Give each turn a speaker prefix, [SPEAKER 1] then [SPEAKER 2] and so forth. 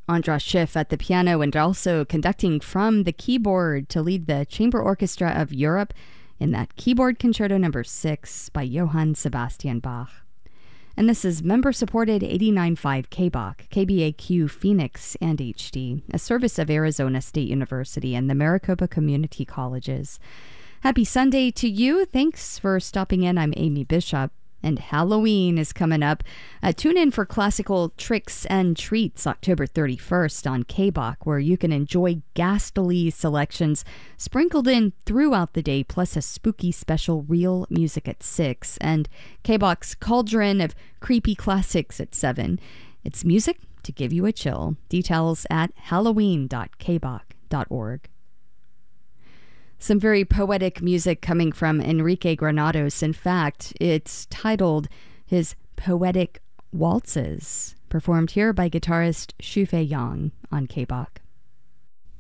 [SPEAKER 1] Andras Schiff at the piano and also conducting from the keyboard to lead the Chamber Orchestra of Europe in that Keyboard Concerto No. 6 by Johann Sebastian Bach. And this is member-supported 89.5 KBAQ, KBAQ Phoenix, and HD, a service of Arizona State University and the Maricopa Community Colleges. Happy Sunday to you. Thanks for stopping in. I'm Amy Bishop. And Halloween is coming up. Tune in for classical tricks and treats October 31st on KBAQ, where you can enjoy ghastly selections sprinkled in throughout the day, plus a spooky special Real Music at 6, and KBAQ's Cauldron of Creepy Classics at 7. It's music to give you a chill. Details at halloween.kbaq.org. Some very poetic music coming from Enrique Granados. In fact, it's titled his Poetic Waltzes, performed here by guitarist Xu Fei Yang on KBAQ.